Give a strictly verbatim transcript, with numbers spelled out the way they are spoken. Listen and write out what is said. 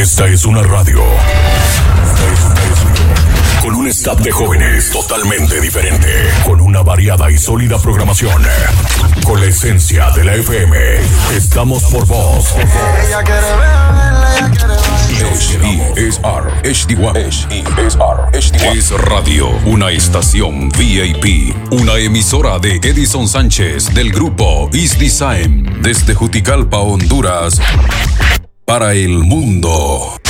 Esta es una radio. Esta es una radio. Con un staff de jóvenes totalmente diferente. Con una variada y sólida programación. Con la esencia de la F M. Estamos por vos. Ella quiere verla, ella quiere H D S R H D uno H D S R H D uno Es Radio, una estación V I P, una emisora de Edison Sánchez del grupo East Design, desde Juticalpa, Honduras, para el mundo.